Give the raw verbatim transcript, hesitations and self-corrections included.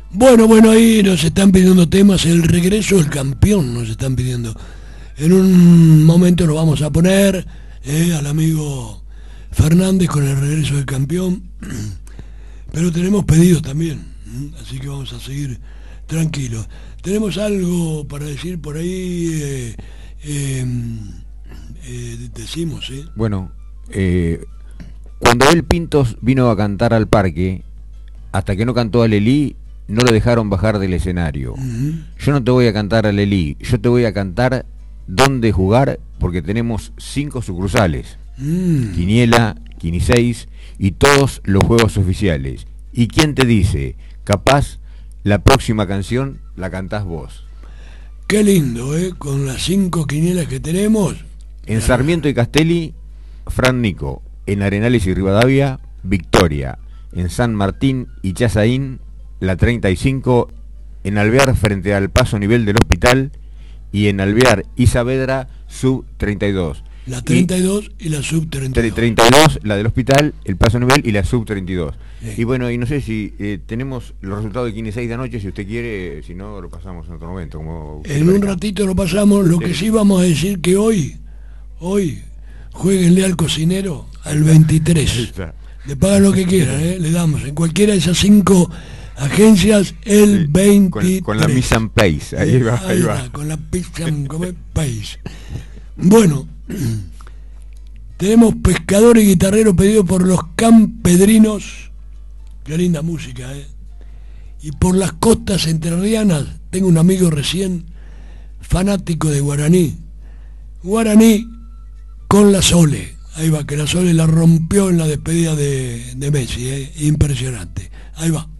Bueno, bueno, ahí nos están pidiendo temas, el regreso del campeón nos están pidiendo. En un momento lo vamos a poner eh, al amigo Fernández con el regreso del campeón. Pero tenemos pedidos también, así que vamos a seguir tranquilos. Tenemos algo para decir por ahí, eh, eh, eh, decimos, ¿eh? Bueno, eh, cuando El Pintos vino a cantar al parque, hasta que no cantó a Lelí, no lo dejaron bajar del escenario. Uh-huh. Yo no te voy a cantar a Lelí, yo te voy a cantar dónde jugar, porque tenemos cinco sucursales. Mm. Quiniela, Quiniseis y todos los juegos oficiales. ¿Y quién te dice? Capaz la próxima canción la cantás vos. Qué lindo, ¿eh? Con las cinco quinielas que tenemos. En Sarmiento y Castelli, Fran Nico. En Arenales y Rivadavia, Victoria. En San Martín y Chazaín, la treinta y cinco. En Alvear, frente al paso nivel del hospital. Y en Alvear y Saavedra, sub treinta y dos. La treinta y dos y, y la sub treinta y dos. treinta y dos, la del hospital, el paso nivel y la sub treinta y dos. Sí. Y bueno, y no sé si eh, tenemos los resultados de Quiniseis de anoche, si usted quiere, si no, lo pasamos en otro momento. Como en un ratito lo pasamos, lo sí. que sí vamos a decir que hoy, hoy, jueguenle al cocinero al veintitrés. Le pagan lo que quieran, ¿eh? Le damos en cualquiera de esas cinco agencias el sí, veintitrés. Con, con la mise en place, ahí va, ahí, ahí va. va. Con la mise en place. Bueno, tenemos pescador y guitarrero pedido por los campedrinos. Qué linda música, ¿eh? Y por las costas entrerrianas, tengo un amigo recién fanático de Guaraní. Guaraní con la Sole. Ahí va, que la Sole la rompió en la despedida de, de Messi, ¿eh? Impresionante. Ahí va.